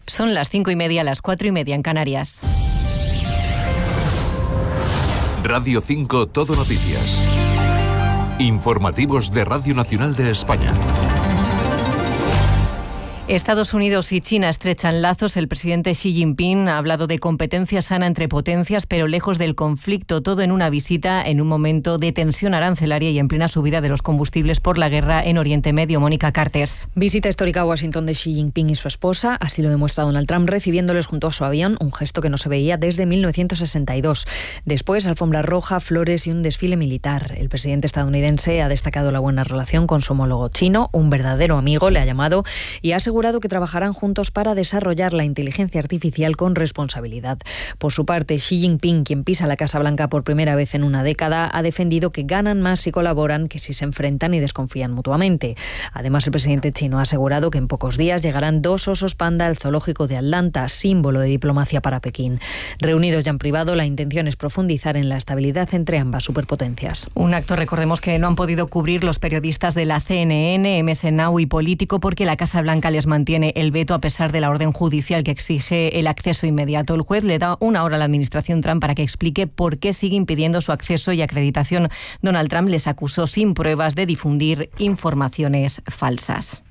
Son las 5:30, las 4:30 en Canarias. Radio 5 Todo Noticias. Informativos de Radio Nacional de España. Estados Unidos y China estrechan lazos. El presidente Xi Jinping ha hablado de competencia sana entre potencias, pero lejos del conflicto. Todo en una visita en un momento de tensión arancelaria y en plena subida de los combustibles por la guerra en Oriente Medio. Mónica Cartes. Visita histórica a Washington de Xi Jinping y su esposa. Así lo demuestra Donald Trump recibiéndoles junto a su avión, un gesto que no se veía desde 1962. Después, alfombra roja, flores y un desfile militar. El presidente estadounidense ha destacado la buena relación con su homólogo chino. Un verdadero amigo, le ha llamado, y ha asegurado que trabajarán juntos para desarrollar la inteligencia artificial con responsabilidad. Por su parte, Xi Jinping, quien pisa la Casa Blanca por primera vez en una década, ha defendido que ganan más si colaboran que si se enfrentan y desconfían mutuamente. Además, el presidente chino ha asegurado que en pocos días llegarán 2 osos panda al zoológico de Atlanta, símbolo de diplomacia para Pekín. Reunidos ya en privado, la intención es profundizar en la estabilidad entre ambas superpotencias. Un acto, recordemos, que no han podido cubrir los periodistas de la CNN, MS Now y Político, porque la Casa Blanca les mantiene el veto a pesar de la orden judicial que exige el acceso inmediato. El juez le da 1 hora a la administración Trump para que explique por qué sigue impidiendo su acceso y acreditación. Donald Trump les acusó sin pruebas de difundir informaciones falsas.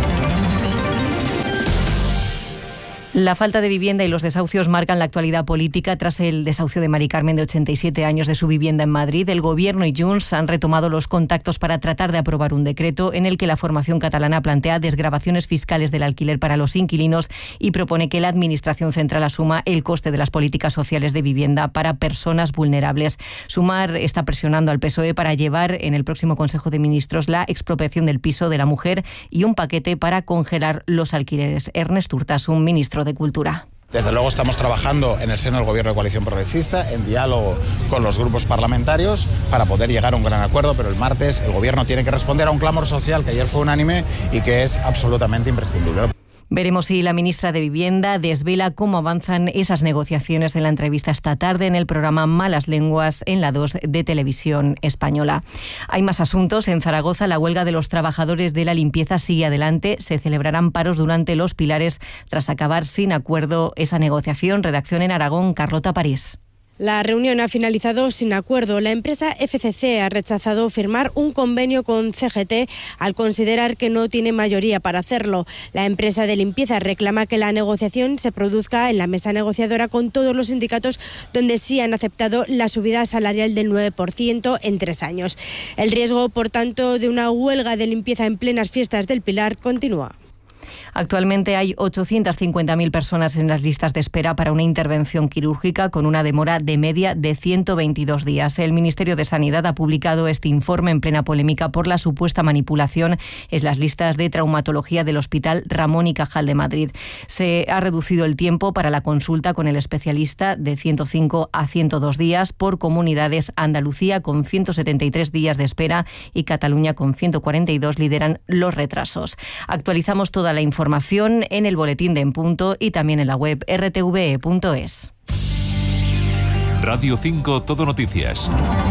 La falta de vivienda y los desahucios marcan la actualidad política. Tras el desahucio de Mari Carmen, de 87 años, de su vivienda en Madrid, el Gobierno y Junts han retomado los contactos para tratar de aprobar un decreto en el que la formación catalana plantea desgravaciones fiscales del alquiler para los inquilinos y propone que la Administración central asuma el coste de las políticas sociales de vivienda para personas vulnerables. Sumar está presionando al PSOE para llevar en el próximo Consejo de Ministros la expropiación del piso de la mujer y un paquete para congelar los alquileres. Ernest Urtasun, ministro de Cultura. Desde luego estamos trabajando en el seno del Gobierno de Coalición Progresista, en diálogo con los grupos parlamentarios, para poder llegar a un gran acuerdo, pero el martes el Gobierno tiene que responder a un clamor social que ayer fue unánime y que es absolutamente imprescindible. Veremos si la ministra de Vivienda desvela cómo avanzan esas negociaciones en la entrevista esta tarde en el programa Malas Lenguas en la 2 de Televisión Española. Hay más asuntos. En Zaragoza, la huelga de los trabajadores de la limpieza sigue adelante. Se celebrarán paros durante los Pilares tras acabar sin acuerdo esa negociación. Redacción en Aragón, Carlota París. La reunión ha finalizado sin acuerdo. La empresa FCC ha rechazado firmar un convenio con CGT al considerar que no tiene mayoría para hacerlo. La empresa de limpieza reclama que la negociación se produzca en la mesa negociadora con todos los sindicatos, donde sí han aceptado la subida salarial del 9% en 3 años. El riesgo, por tanto, de una huelga de limpieza en plenas fiestas del Pilar continúa. Actualmente hay 850.000 personas en las listas de espera para una intervención quirúrgica con una demora de media de 122 días. El Ministerio de Sanidad ha publicado este informe en plena polémica por la supuesta manipulación en las listas de traumatología del Hospital Ramón y Cajal de Madrid. Se ha reducido el tiempo para la consulta con el especialista de 105 a 102 días por comunidades. Andalucía, con 173 días de espera, y Cataluña, con 142, lideran los retrasos. Actualizamos toda la información en el boletín de En Punto y también en la web rtve.es. Radio 5 Todo Noticias.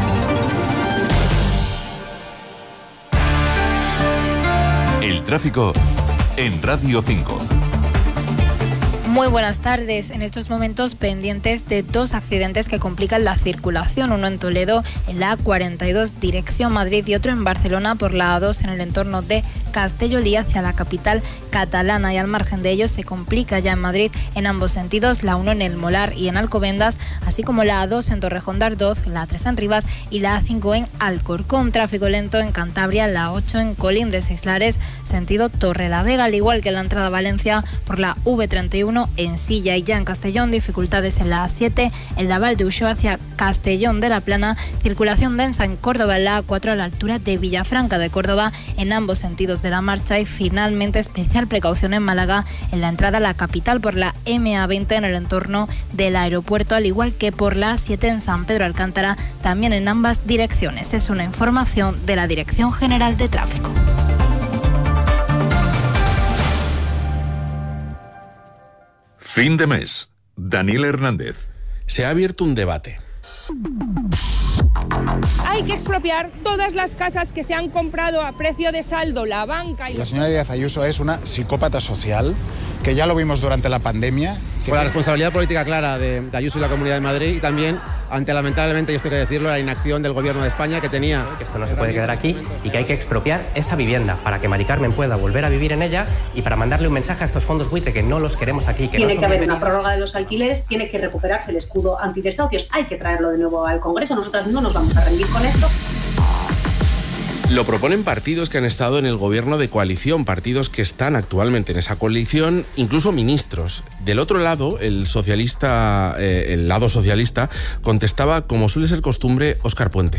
El tráfico en Radio 5. Muy buenas tardes. En estos momentos pendientes de 2 accidentes que complican la circulación. Uno en Toledo, en la A42 dirección Madrid, y otro en Barcelona por la A2 en el entorno de Castellolí hacia la capital catalana. Y al margen de ello se complica ya en Madrid en ambos sentidos, la 1 en El Molar y en Alcobendas, así como la A2 en Torrejón de Ardoz, la A3 en Rivas y la A5 en Alcorcón. Tráfico lento en Cantabria, la 8 en Colín de Seislares, sentido Torrelavega, al igual que en la entrada a Valencia por la V31 en Silla. Y ya en Castellón, dificultades en la A7, en la Val de Uxó hacia Castellón de la Plana, circulación densa en Córdoba en la A4 a la altura de Villafranca de Córdoba en ambos sentidos de la marcha, y finalmente especial precaución en Málaga en la entrada a la capital por la MA20 en el entorno del aeropuerto, al igual que por la A7 en San Pedro Alcántara, también en ambas direcciones. Es una información de la Dirección General de Tráfico. Fin de mes. Daniel Hernández. Se ha abierto un debate. Hay que expropiar todas las casas que se han comprado a precio de saldo, la banca y... La señora Díaz Ayuso es una psicópata social, que ya lo vimos durante la pandemia. Por la responsabilidad política clara de Ayuso y la Comunidad de Madrid, y también ante, lamentablemente, y esto hay que decirlo, la inacción del Gobierno de España, que tenía... Que esto no se puede quedar aquí y que hay que expropiar esa vivienda para que Mari Carmen pueda volver a vivir en ella y para mandarle un mensaje a estos fondos buitre que no los queremos aquí. Que tiene que haber una prórroga de los alquileres, tiene que recuperarse el escudo antidesahucios, hay que traerlo de nuevo al Congreso. Nosotras no nos vamos a rendir con esto. Lo proponen partidos que han estado en el gobierno de coalición, partidos que están actualmente en esa coalición, incluso ministros. Del otro lado, el lado socialista, contestaba, como suele ser costumbre, Óscar Puente.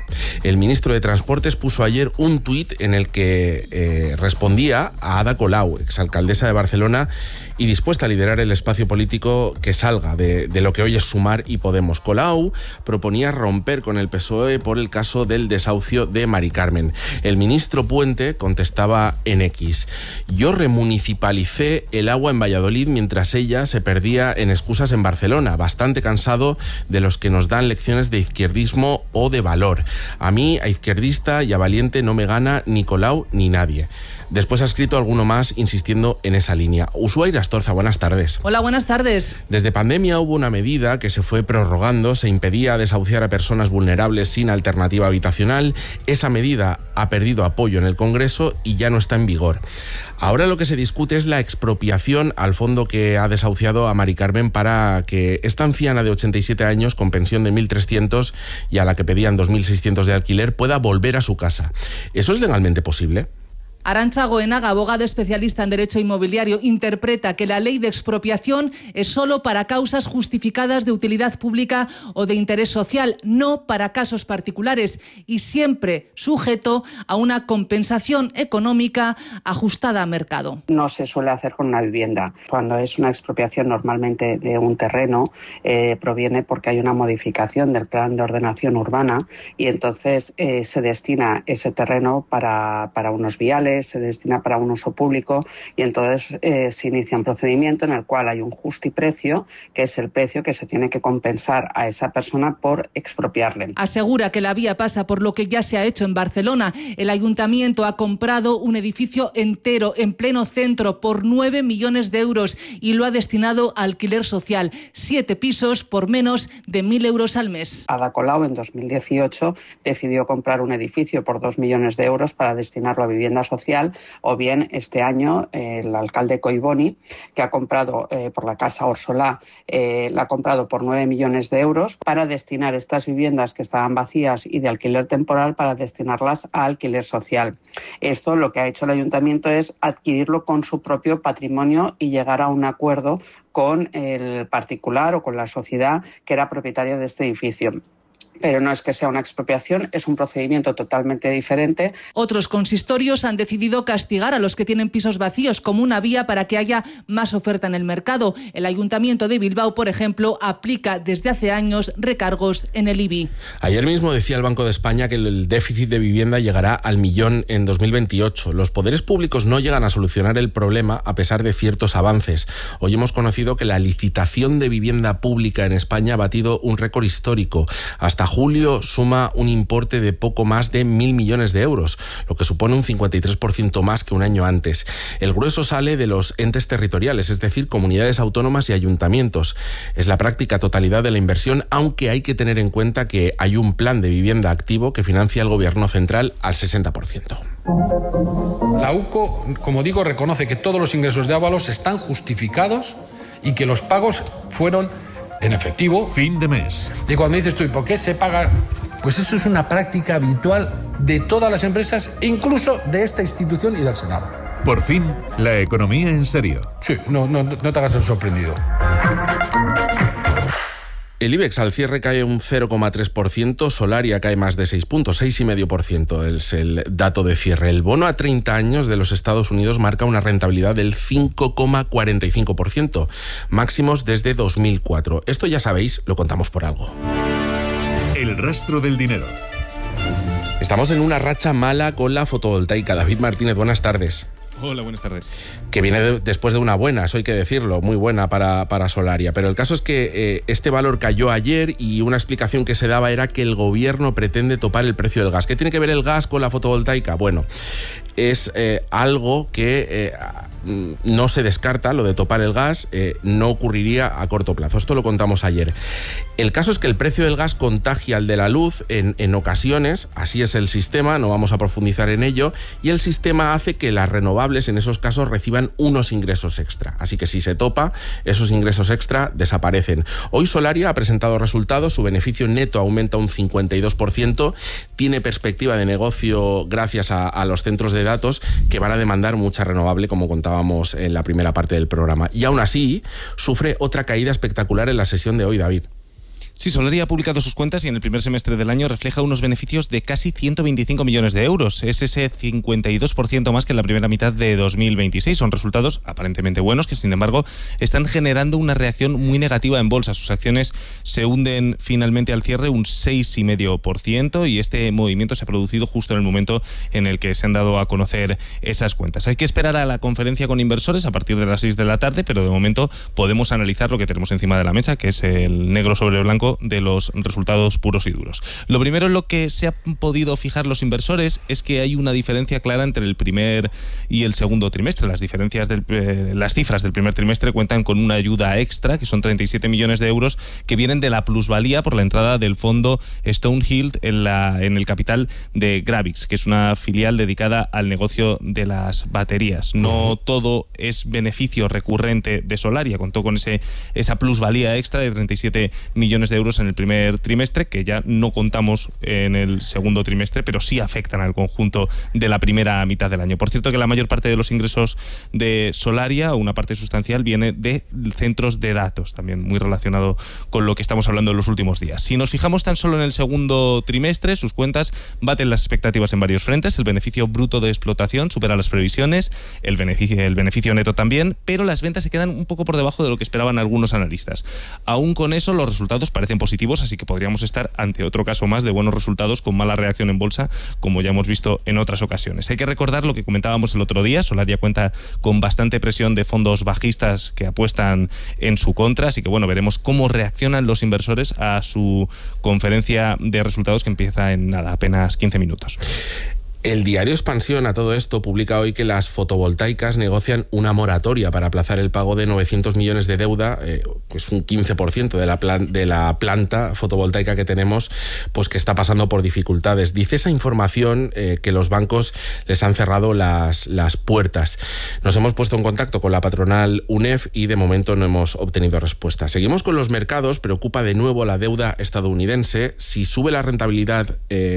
El ministro de Transportes puso ayer un tuit en el que respondía a Ada Colau, exalcaldesa de Barcelona, y dispuesta a liderar el espacio político que salga de lo que hoy es Sumar y Podemos. Colau proponía romper con el PSOE por el caso del desahucio de Mari Carmen. El ministro Puente contestaba en X: yo remunicipalicé el agua en Valladolid mientras ella se perdía en excusas en Barcelona, bastante cansado de los que nos dan lecciones de izquierdismo o de valor. A mí, a izquierdista y a valiente, no me gana ni Colau ni nadie. Después ha escrito alguno más insistiendo en esa línea. Ushuaia Astorza, buenas tardes. Hola, buenas tardes. Desde pandemia hubo una medida que se fue prorrogando, se impedía desahuciar a personas vulnerables sin alternativa habitacional. Esa medida ha perdido apoyo en el Congreso y ya no está en vigor. Ahora lo que se discute es la expropiación al fondo que ha desahuciado a Mari Carmen para que esta anciana de 87 años con pensión de 1.300 y a la que pedían 2.600 de alquiler pueda volver a su casa. ¿Eso es legalmente posible? Arantxa Goenaga, abogada especialista en derecho inmobiliario, interpreta que la ley de expropiación es solo para causas justificadas de utilidad pública o de interés social, no para casos particulares, y siempre sujeto a una compensación económica ajustada a mercado. No se suele hacer con una vivienda. Cuando es una expropiación normalmente de un terreno, proviene porque hay una modificación del plan de ordenación urbana y entonces se destina ese terreno para unos viales, se destina para un uso público y entonces se inicia un procedimiento en el cual hay un justiprecio, que es el precio que se tiene que compensar a esa persona por expropiarle. Asegura que la vía pasa por lo que ya se ha hecho en Barcelona. El ayuntamiento ha comprado un edificio entero en pleno centro por 9 millones de euros y lo ha destinado a alquiler social. 7 pisos por menos de 1.000 euros al mes. Ada Colau en 2018 decidió comprar un edificio por 2 millones de euros para destinarlo a vivienda social, o bien este año el alcalde Collboni, que ha comprado por la Casa Orsolà, la ha comprado por 9 millones de euros para destinar estas viviendas que estaban vacías y de alquiler temporal para destinarlas a alquiler social. Esto lo que ha hecho el ayuntamiento es adquirirlo con su propio patrimonio y llegar a un acuerdo con el particular o con la sociedad que era propietaria de este edificio. Pero no es que sea una expropiación, es un procedimiento totalmente diferente. Otros consistorios han decidido castigar a los que tienen pisos vacíos como una vía para que haya más oferta en el mercado. El Ayuntamiento de Bilbao, por ejemplo, aplica desde hace años recargos en el IBI. Ayer mismo decía el Banco de España que el déficit de vivienda llegará al 1 millón en 2028. Los poderes públicos no llegan a solucionar el problema a pesar de ciertos avances. Hoy hemos conocido que la licitación de vivienda pública en España ha batido un récord histórico. Hasta julio suma un importe de poco más de 1.000 millones de euros, lo que supone un 53% más que un año antes. El grueso sale de los entes territoriales, es decir, comunidades autónomas y ayuntamientos. Es la práctica totalidad de la inversión, aunque hay que tener en cuenta que hay un plan de vivienda activo que financia el Gobierno central al 60%. La UCO, como digo, reconoce que todos los ingresos de Ábalos están justificados y que los pagos fueron en efectivo. Fin de mes. Y cuando dices tú, ¿y por qué se paga? Pues eso es una práctica habitual de todas las empresas, incluso de esta institución y del Senado. Por fin, la economía en serio. Sí, no te hagas el sorprendido. El IBEX al cierre cae un 0,3%, Solaria cae más de 6 puntos, 6,5% es el dato de cierre. El bono a 30 años de los Estados Unidos marca una rentabilidad del 5,45%, máximos desde 2004. Esto ya sabéis, lo contamos por algo. El rastro del dinero. Estamos en una racha mala con la fotovoltaica. David Martínez, buenas tardes. Hola, buenas tardes. Que viene después de una buena, eso hay que decirlo, muy buena para Solaria. Pero el caso es que este valor cayó ayer y una explicación que se daba era que el gobierno pretende topar el precio del gas. ¿Qué tiene que ver el gas con la fotovoltaica? Bueno, es algo que no se descarta, lo de topar el gas, no ocurriría a corto plazo. Esto lo contamos ayer. El caso es que el precio del gas contagia al de la luz en ocasiones, así es el sistema, no vamos a profundizar en ello, y el sistema hace que las renovables en esos casos reciban unos ingresos extra. Así que si se topa, esos ingresos extra desaparecen. Hoy Solaria ha presentado resultados, su beneficio neto aumenta un 52%, tiene perspectiva de negocio gracias a los centros de datos que van a demandar mucha renovable, como contábamos en la primera parte del programa. Y aún así, sufre otra caída espectacular en la sesión de hoy, David. Sí, Solaria ha publicado sus cuentas y en el primer semestre del año refleja unos beneficios de casi 125 millones de euros. Es ese 52% más que en la primera mitad de 2026. Son resultados aparentemente buenos que, sin embargo, están generando una reacción muy negativa en bolsa. Sus acciones se hunden finalmente al cierre un 6,5% y este movimiento se ha producido justo en el momento en el que se han dado a conocer esas cuentas. Hay que esperar a la conferencia con inversores a partir de las 6 de la tarde, pero de momento podemos analizar lo que tenemos encima de la mesa, que es el negro sobre blanco de los resultados puros y duros. Lo primero en lo que se han podido fijar los inversores es que hay una diferencia clara entre el primer y el segundo trimestre. Las cifras del primer trimestre cuentan con una ayuda extra, que son 37 millones de euros, que vienen de la plusvalía por la entrada del fondo Stonehill en el capital de Gravix, que es una filial dedicada al negocio de las baterías. No todo es beneficio recurrente de Solaria, contó con esa plusvalía extra de 37 millones de euros en el primer trimestre, que ya no contamos en el segundo trimestre, pero sí afectan al conjunto de la primera mitad del año. Por cierto, que la mayor parte de los ingresos de Solaria, o una parte sustancial, viene de centros de datos, también muy relacionado con lo que estamos hablando en los últimos días. Si nos fijamos tan solo en el segundo trimestre, sus cuentas baten las expectativas en varios frentes. El beneficio bruto de explotación supera las previsiones, el beneficio neto también, pero las ventas se quedan un poco por debajo de lo que esperaban algunos analistas. Aún con eso, los resultados parecen positivos, así que podríamos estar ante otro caso más de buenos resultados con mala reacción en bolsa, como ya hemos visto en otras ocasiones. Hay que recordar lo que comentábamos el otro día. Solaria cuenta con bastante presión de fondos bajistas que apuestan en su contra, así que bueno, veremos cómo reaccionan los inversores a su conferencia de resultados que empieza en nada, apenas 15 minutos. El diario Expansión, a todo esto, publica hoy que las fotovoltaicas negocian una moratoria para aplazar el pago de 900 millones de deuda, pues un 15% de la planta fotovoltaica que tenemos, pues que está pasando por dificultades. Dice esa información que los bancos les han cerrado las puertas. Nos hemos puesto en contacto con la patronal UNEF y de momento no hemos obtenido respuesta. Seguimos con los mercados. Preocupa de nuevo la deuda estadounidense. Si sube la rentabilidad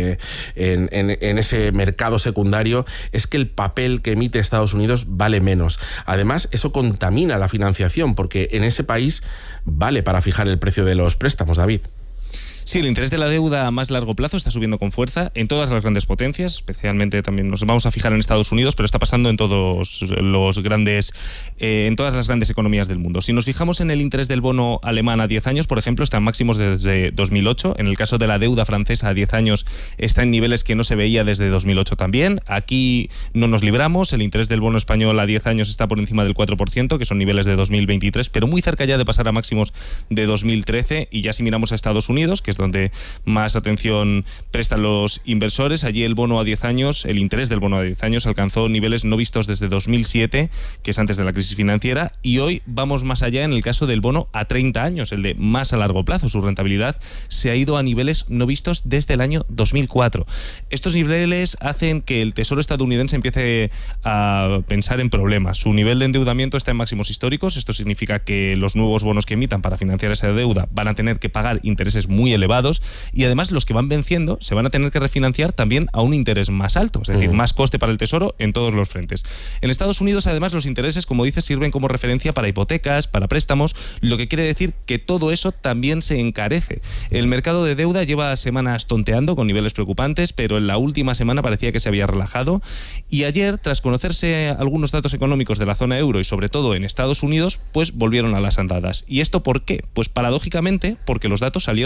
en ese mercado secundario, es que el papel que emite Estados Unidos vale menos. Además, eso contamina la financiación, porque en ese país vale para fijar el precio de los préstamos, David. Sí, el interés de la deuda a más largo plazo está subiendo con fuerza en todas las grandes potencias, especialmente también nos vamos a fijar en Estados Unidos, pero está pasando en todas las grandes economías del mundo. Si nos fijamos en el interés del bono alemán a 10 años, por ejemplo, está en máximos desde 2008. En el caso de la deuda francesa a 10 años está en niveles que no se veía desde 2008 también. Aquí no nos libramos. El interés del bono español a 10 años está por encima del 4%, que son niveles de 2023, pero muy cerca ya de pasar a máximos de 2013. Y ya si miramos a Estados Unidos, que es donde más atención prestan los inversores, allí el bono a 10 años, el interés del bono a 10 años alcanzó niveles no vistos desde 2007, que es antes de la crisis financiera, y hoy vamos más allá en el caso del bono a 30 años, el de más a largo plazo. Su rentabilidad se ha ido a niveles no vistos desde el año 2004. Estos niveles hacen que el Tesoro estadounidense empiece a pensar en problemas. Su nivel de endeudamiento está en máximos históricos. Esto significa que los nuevos bonos que emitan para financiar esa deuda van a tener que pagar intereses muy elevados, y además los que van venciendo se van a tener que refinanciar también a un interés más alto, es decir, más coste para el Tesoro en todos los frentes. En Estados Unidos, además, los intereses, como dices, sirven como referencia para hipotecas, para préstamos, lo que quiere decir que todo eso también se encarece. El mercado de deuda lleva semanas tonteando con niveles preocupantes, pero en la última semana parecía que se había relajado, y ayer, tras conocerse algunos datos económicos de la zona euro y sobre todo en Estados Unidos, pues volvieron a las andadas. ¿Y esto por qué? Pues paradójicamente porque los datos salieron mejor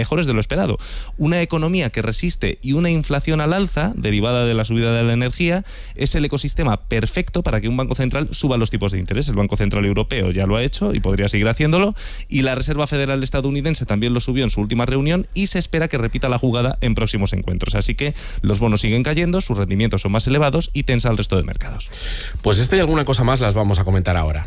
mejores de lo esperado. Una economía que resiste y una inflación al alza, derivada de la subida de la energía, es el ecosistema perfecto para que un banco central suba los tipos de interés. El Banco Central Europeo ya lo ha hecho y podría seguir haciéndolo, y la Reserva Federal estadounidense también lo subió en su última reunión y se espera que repita la jugada en próximos encuentros. Así que los bonos siguen cayendo, sus rendimientos son más elevados y tensa el resto de mercados. Pues esta y alguna cosa más las vamos a comentar ahora.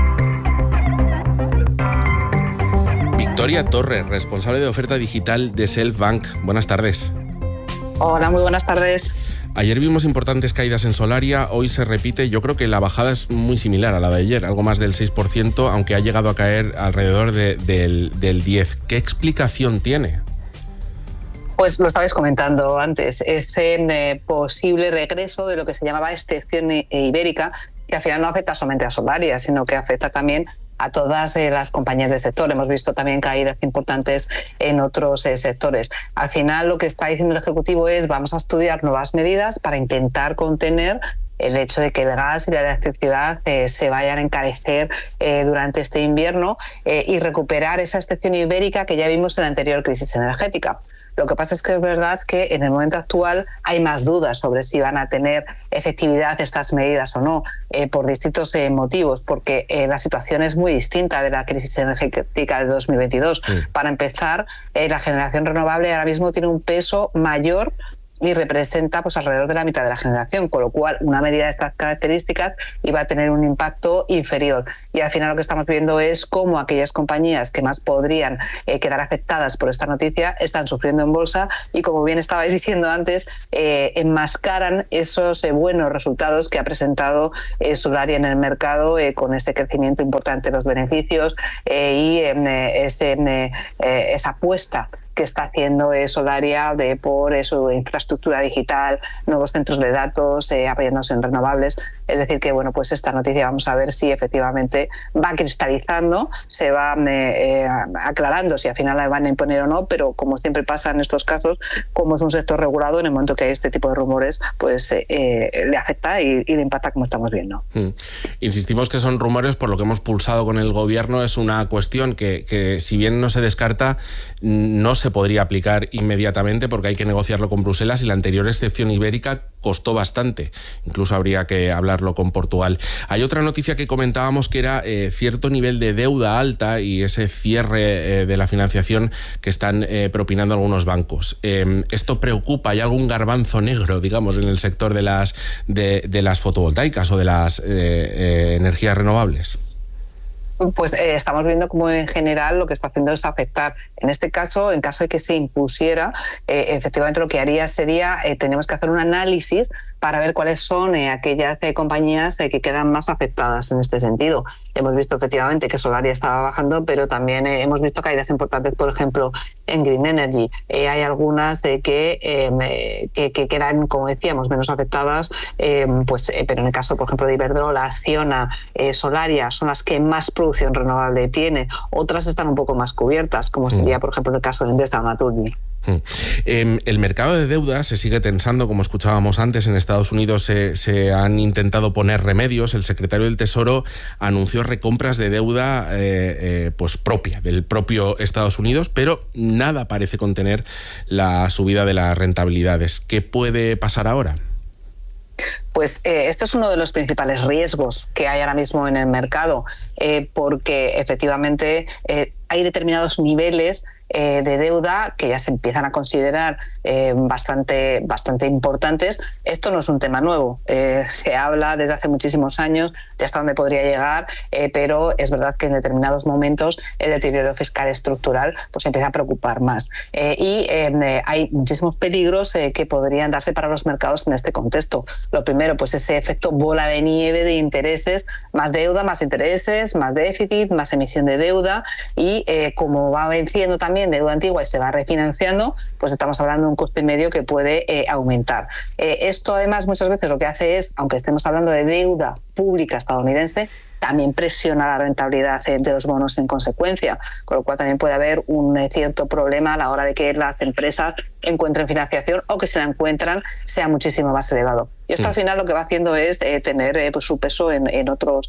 Victoria Torres, responsable de oferta digital de Selfbank. Buenas tardes. Hola, muy buenas tardes. Ayer vimos importantes caídas en Solaria, hoy se repite. Yo creo que la bajada es muy similar a la de ayer, algo más del 6%, aunque ha llegado a caer alrededor del 10%. ¿Qué explicación tiene? Pues lo estabais comentando antes, ese posible regreso de lo que se llamaba excepción ibérica, que al final no afecta solamente a Solaria, sino que afecta también a todas las compañías del sector. Hemos visto también caídas importantes en otros sectores. Al final lo que está diciendo el Ejecutivo es: vamos a estudiar nuevas medidas para intentar contener el hecho de que el gas y la electricidad se vayan a encarecer durante este invierno y recuperar esa excepción ibérica que ya vimos en la anterior crisis energética. Lo que pasa es que es verdad que en el momento actual hay más dudas sobre si van a tener efectividad estas medidas o no, por distintos motivos, porque la situación es muy distinta de la crisis energética de 2022. Para empezar, la generación renovable ahora mismo tiene un peso mayor y representa pues alrededor de la mitad de la generación, con lo cual una medida de estas características iba a tener un impacto inferior. Y al final lo que estamos viendo es cómo aquellas compañías que más podrían quedar afectadas por esta noticia están sufriendo en bolsa y, como bien estabais diciendo antes, enmascaran esos buenos resultados que ha presentado Solaria en el mercado, con ese crecimiento importante de los beneficios y esa apuesta que está haciendo Solaria por su infraestructura digital, nuevos centros de datos, apoyándose en renovables. Es decir, que bueno, pues esta noticia vamos a ver si efectivamente va cristalizando, se va aclarando si al final la van a imponer o no, pero como siempre pasa en estos casos, como es un sector regulado, en el momento que hay este tipo de rumores, pues le afecta y le impacta, como estamos viendo. Insistimos que son rumores, por lo que hemos pulsado con el Gobierno. Es una cuestión que si bien no se descarta, no se podría aplicar inmediatamente porque hay que negociarlo con Bruselas, y la anterior excepción ibérica costó bastante. Incluso habría que hablarlo con Portugal. Hay otra noticia que comentábamos, que era cierto nivel de deuda alta y ese cierre de la financiación que están propinando algunos bancos. ¿Esto preocupa? ¿Hay algún garbanzo negro, digamos, en el sector de las fotovoltaicas o de las energías renovables? Pues estamos viendo cómo en general lo que está haciendo es afectar. En este caso, en caso de que se impusiera, efectivamente lo que haría sería, tenemos que hacer un análisis para ver cuáles son aquellas compañías que quedan más afectadas en este sentido. Hemos visto efectivamente que Solaria estaba bajando, pero también hemos visto caídas importantes, por ejemplo, en Green Energy. Hay algunas que quedan, como decíamos, menos afectadas, pero en el caso, por ejemplo, de Iberdrola, Acciona, Solaria, son las que más producción renovable tiene. Otras están un poco más cubiertas, como sería, por ejemplo, el caso de Endesa o Naturgy. El mercado de deuda se sigue tensando, como escuchábamos antes. En Estados Unidos se han intentado poner remedios. El secretario del Tesoro anunció recompras de deuda propia del propio Estados Unidos, pero nada parece contener la subida de las rentabilidades. ¿Qué puede pasar ahora? Pues esto es uno de los principales riesgos que hay ahora mismo en el mercado, porque efectivamente hay determinados niveles de deuda que ya se empiezan a considerar bastante importantes. Esto no es un tema nuevo, se habla desde hace muchísimos años de hasta dónde podría llegar, pero es verdad que en determinados momentos el deterioro fiscal estructural pues empieza a preocupar más, y hay muchísimos peligros que podrían darse para los mercados en este contexto. Lo primero, pues ese efecto bola de nieve de intereses, más deuda, más intereses, más déficit, más emisión de deuda, y como va venciendo también deuda antigua y se va refinanciando, pues estamos hablando de un coste medio que puede aumentar. Esto además muchas veces lo que hace es, aunque estemos hablando de deuda pública estadounidense, también presiona la rentabilidad de los bonos en consecuencia, con lo cual también puede haber un cierto problema a la hora de que las empresas encuentren financiación, o que si la encuentran sea muchísimo más elevado. Y esto al final lo que va haciendo es tener su peso en otros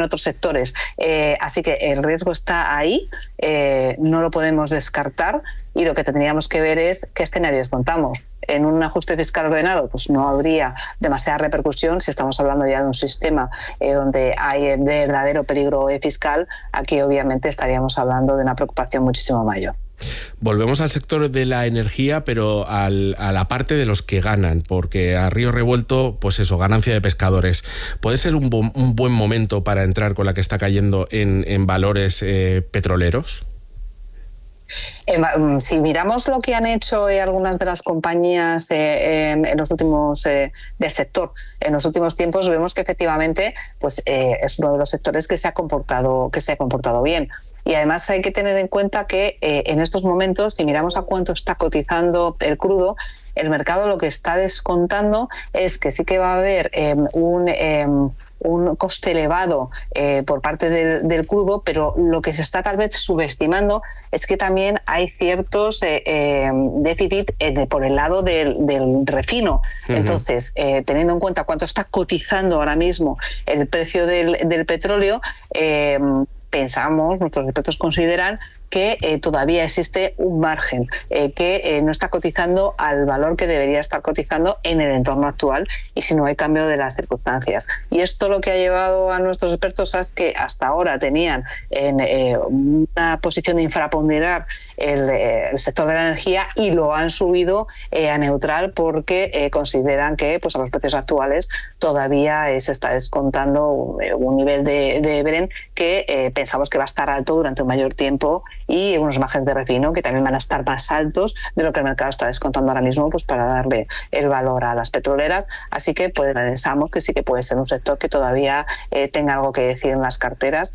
sectores. Así que el riesgo está ahí, no lo podemos descartar, y lo que tendríamos que ver es qué escenarios contamos. En un ajuste fiscal ordenado pues no habría demasiada repercusión si estamos hablando ya de un sistema donde hay verdadero peligro fiscal. Aquí obviamente estaríamos hablando de una preocupación muchísimo mayor. Volvemos al sector de la energía, pero a la parte de los que ganan, porque a río revuelto, pues eso, ganancia de pescadores. ¿Puede ser un buen momento para entrar con la que está cayendo en valores petroleros? Si miramos lo que han hecho algunas de las compañías en los últimos del sector en los últimos tiempos, vemos que efectivamente pues es uno de los sectores que se ha comportado bien. Y además hay que tener en cuenta que en estos momentos, si miramos a cuánto está cotizando el crudo, el mercado lo que está descontando es que sí que va a haber un coste elevado por parte del crudo, pero lo que se está tal vez subestimando es que también hay ciertos déficit por el lado del refino. Entonces, teniendo en cuenta cuánto está cotizando ahora mismo el precio del petróleo, nuestros expertos consideran que todavía existe un margen, que no está cotizando al valor que debería estar cotizando en el entorno actual y si no hay cambio de las circunstancias. Y esto lo que ha llevado a nuestros expertos es que hasta ahora tenían en una posición de infraponderar el sector de la energía y lo han subido a neutral porque consideran que pues a los precios actuales todavía se está descontando un nivel de Brent que pensamos que va a estar alto durante un mayor tiempo y unos márgenes de refino que también van a estar más altos de lo que el mercado está descontando ahora mismo pues para darle el valor a las petroleras. Así que pues, pensamos que sí que puede ser un sector que todavía tenga algo que decir en las carteras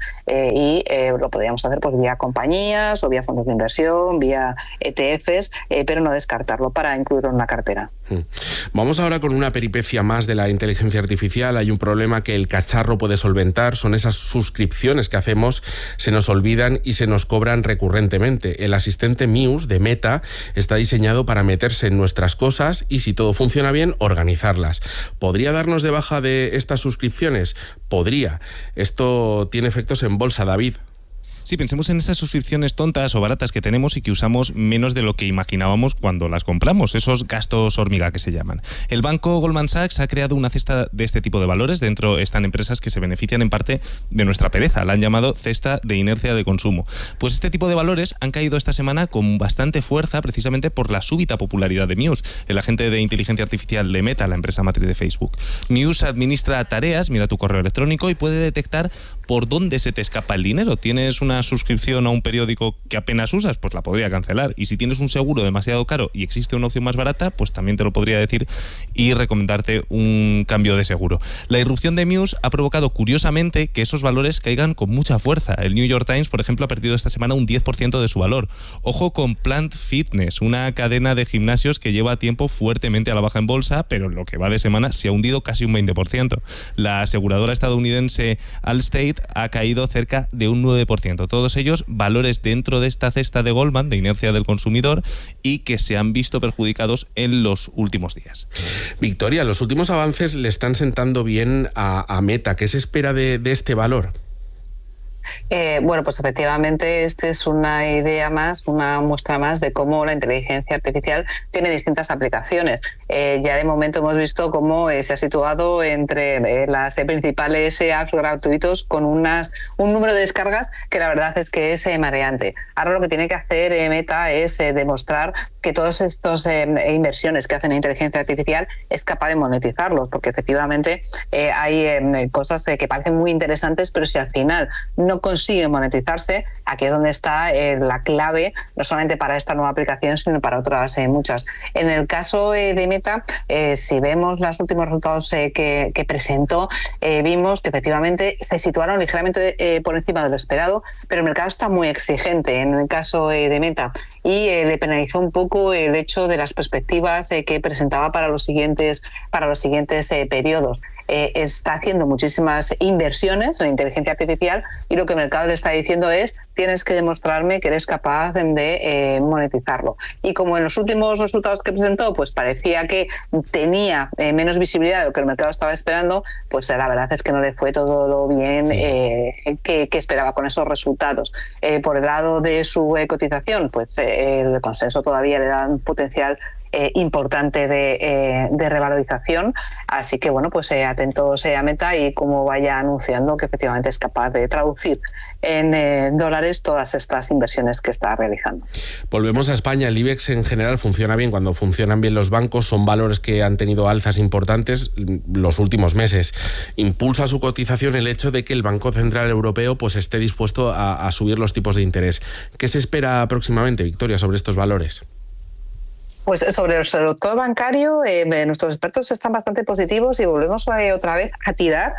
y lo podríamos hacer pues vía compañías o vía fondos de inversión, vía ETFs, pero no descartarlo para incluirlo en una cartera. Vamos ahora con una peripecia más de la inteligencia artificial. Hay un problema que el cacharro puede solventar, son esas suscripciones que hacemos, se nos olvidan y se nos cobran recurrentemente. El asistente Muse de Meta está diseñado para meterse en nuestras cosas y, si todo funciona bien, organizarlas. ¿Podría darnos de baja de estas suscripciones? Podría. Esto tiene efectos en bolsa, David. Sí, pensemos en esas suscripciones tontas o baratas que tenemos y que usamos menos de lo que imaginábamos cuando las compramos, esos gastos hormiga que se llaman. El banco Goldman Sachs ha creado una cesta de este tipo de valores. Dentro están empresas que se benefician en parte de nuestra pereza. La han llamado cesta de inercia de consumo. Pues este tipo de valores han caído esta semana con bastante fuerza precisamente por la súbita popularidad de Muse, el agente de inteligencia artificial de Meta, la empresa matriz de Facebook. Muse administra tareas, mira tu correo electrónico y puede detectar por dónde se te escapa el dinero. ¿Tienes una suscripción a un periódico que apenas usas? Pues la podría cancelar. Y si tienes un seguro demasiado caro y existe una opción más barata, pues también te lo podría decir y recomendarte un cambio de seguro. La irrupción de Muse ha provocado curiosamente que esos valores caigan con mucha fuerza. El New York Times, por ejemplo, ha perdido esta semana un 10% de su valor. Ojo con Plant Fitness, una cadena de gimnasios que lleva tiempo fuertemente a la baja en bolsa, pero en lo que va de semana se ha hundido casi un 20%. La aseguradora estadounidense Allstate ha caído cerca de un 9%. Todos ellos valores dentro de esta cesta de Goldman, de inercia del consumidor, y que se han visto perjudicados en los últimos días. Victoria, los últimos avances le están sentando bien a Meta. ¿Qué se espera de este valor? Bueno, pues efectivamente esta es una idea más, una muestra más de cómo la inteligencia artificial tiene distintas aplicaciones. Ya de momento hemos visto cómo se ha situado entre las principales apps gratuitos con un número de descargas que la verdad es que es mareante. Ahora lo que tiene que hacer Meta es demostrar que todas estas inversiones que hacen en inteligencia artificial es capaz de monetizarlos, porque efectivamente hay cosas que parecen muy interesantes, pero si al final no consigue monetizarse, aquí es donde está la clave, no solamente para esta nueva aplicación, sino para otras muchas. En el caso de Meta, si vemos los últimos resultados que presentó, vimos que efectivamente se situaron ligeramente por encima de lo esperado, pero el mercado está muy exigente en el caso de Meta y le penalizó un poco el hecho de las perspectivas que presentaba para los siguientes periodos. está haciendo muchísimas inversiones en inteligencia artificial y lo que el mercado le está diciendo es: tienes que demostrarme que eres capaz de monetizarlo. Y como en los últimos resultados que presentó, pues parecía que tenía menos visibilidad de lo que el mercado estaba esperando, pues la verdad es que no le fue todo lo bien que esperaba con esos resultados. Por el lado de su cotización, pues el consenso todavía le da un potencial importante de revalorización, así que bueno, pues atentos a Meta y cómo vaya anunciando que efectivamente es capaz de traducir en dólares todas estas inversiones que está realizando. Volvemos a España. El IBEX en general funciona bien cuando funcionan bien los bancos, son valores que han tenido alzas importantes los últimos meses. Impulsa su cotización el hecho de que el Banco Central Europeo pues esté dispuesto a subir los tipos de interés. ¿Qué se espera próximamente, Victoria, sobre estos valores? Pues sobre el sector bancario, nuestros expertos están bastante positivos y volvemos otra vez a tirar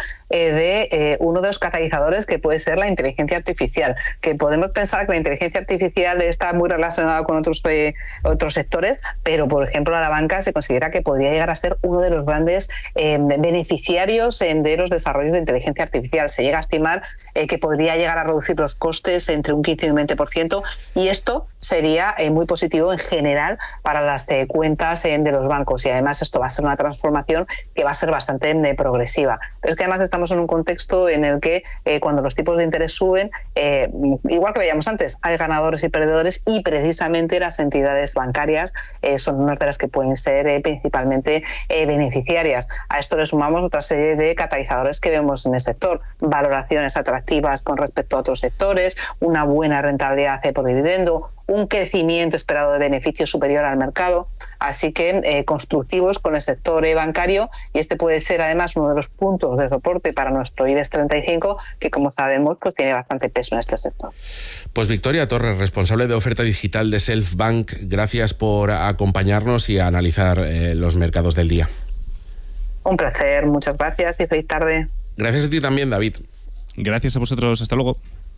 de uno de los catalizadores que puede ser la inteligencia artificial, que podemos pensar que la inteligencia artificial está muy relacionada con otros sectores, pero por ejemplo la banca se considera que podría llegar a ser uno de los grandes beneficiarios de los desarrollos de inteligencia artificial. Se llega a estimar que podría llegar a reducir los costes entre un 15 y un 20%, y esto sería muy positivo en general para las cuentas de los bancos, y además esto va a ser una transformación que va a ser bastante progresiva. Pero es que además estamos en un contexto en el que cuando los tipos de interés suben, igual que veíamos antes, hay ganadores y perdedores, y precisamente las entidades bancarias son unas de las que pueden ser principalmente beneficiarias. A esto le sumamos otra serie de catalizadores que vemos en el sector: valoraciones atractivas con respecto a otros sectores, una buena rentabilidad por dividendo, un crecimiento esperado de beneficios superior al mercado, así que constructivos con el sector bancario, y este puede ser además uno de los puntos de soporte para nuestro IBEX 35, que como sabemos pues tiene bastante peso en este sector. Pues Victoria Torres, responsable de oferta digital de Self Bank, gracias por acompañarnos y a analizar los mercados del día. Un placer, muchas gracias y feliz tarde. Gracias a ti también, David. Gracias a vosotros, hasta luego.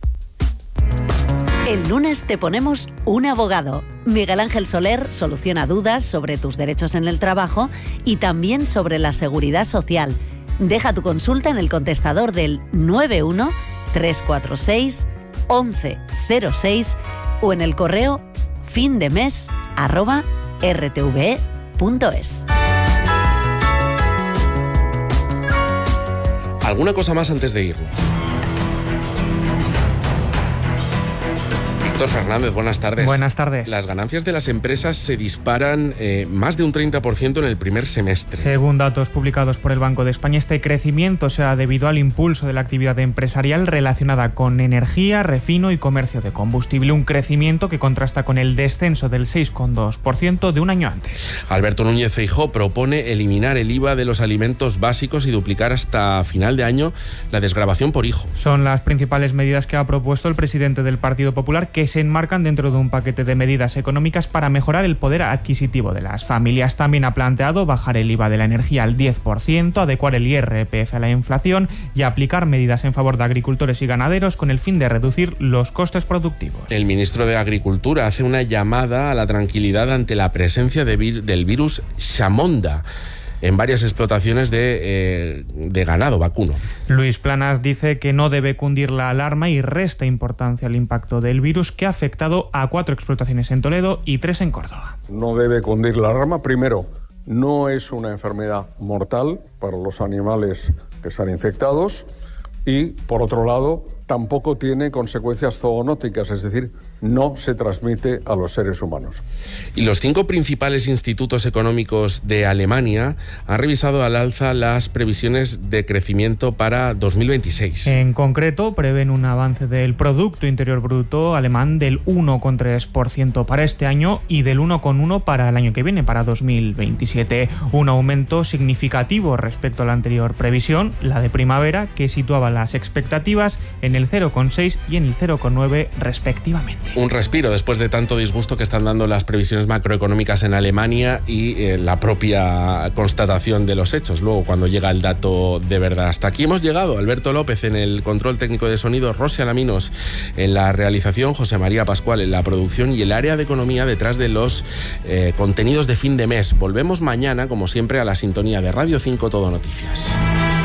El lunes te ponemos un abogado. Miguel Ángel Soler soluciona dudas sobre tus derechos en el trabajo y también sobre la seguridad social. Deja tu consulta en el contestador del 91 346 1106 o en el correo findemes@rtve.es. ¿Alguna cosa más antes de irnos? Víctor Fernández, buenas tardes. Buenas tardes. Las ganancias de las empresas se disparan más de un 30% en el primer semestre. Según datos publicados por el Banco de España, este crecimiento se ha debido al impulso de la actividad empresarial relacionada con energía, refino y comercio de combustible, un crecimiento que contrasta con el descenso del 6,2% de un año antes. Alberto Núñez Feijóo propone eliminar el IVA de los alimentos básicos y duplicar hasta final de año la desgravación por hijo. Son las principales medidas que ha propuesto el presidente del Partido Popular, que se enmarcan dentro de un paquete de medidas económicas para mejorar el poder adquisitivo de las familias. También ha planteado bajar el IVA de la energía al 10%, adecuar el IRPF a la inflación y aplicar medidas en favor de agricultores y ganaderos con el fin de reducir los costes productivos. El ministro de Agricultura hace una llamada a la tranquilidad ante la presencia del virus Chamonda en varias explotaciones de ganado vacuno. Luis Planas dice que no debe cundir la alarma y resta importancia al impacto del virus, que ha afectado a 4 explotaciones en Toledo y 3 en Córdoba. No debe cundir la alarma. Primero, no es una enfermedad mortal para los animales que están infectados, y por otro lado, tampoco tiene consecuencias zoonóticas, es decir, no se transmite a los seres humanos. Y los 5 principales institutos económicos de Alemania han revisado al alza las previsiones de crecimiento para 2026. En concreto, prevén un avance del Producto Interior Bruto alemán del 1,3% para este año y del 1,1% para el año que viene, para 2027. Un aumento significativo respecto a la anterior previsión, la de primavera, que situaba las expectativas en el 0,6 y en el 0,9 respectivamente. Un respiro después de tanto disgusto que están dando las previsiones macroeconómicas en Alemania y la propia constatación de los hechos, luego cuando llega el dato de verdad. Hasta aquí hemos llegado. Alberto López en el control técnico de sonido, Rosy Alaminos en la realización, José María Pascual en la producción y el área de economía detrás de los contenidos de fin de mes. Volvemos mañana, como siempre, a la sintonía de Radio 5 Todo Noticias.